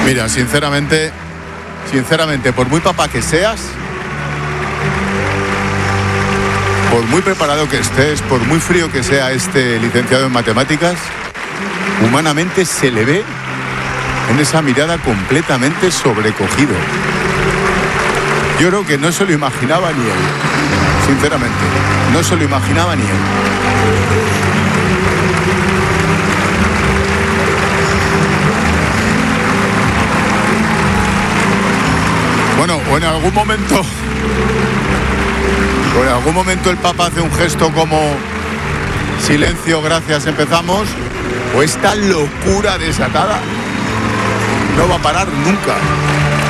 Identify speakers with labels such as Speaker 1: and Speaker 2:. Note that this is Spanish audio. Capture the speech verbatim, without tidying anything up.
Speaker 1: Mira, sinceramente, sinceramente, por muy papá que seas, por muy preparado que estés, por muy frío que sea este licenciado en matemáticas, humanamente se le ve en esa mirada completamente sobrecogido. Yo creo que no se lo imaginaba ni él, sinceramente, no se lo imaginaba ni él. Bueno, o en algún momento, o en algún momento el Papa hace un gesto como silencio, gracias, empezamos, o esta locura desatada no va a parar nunca.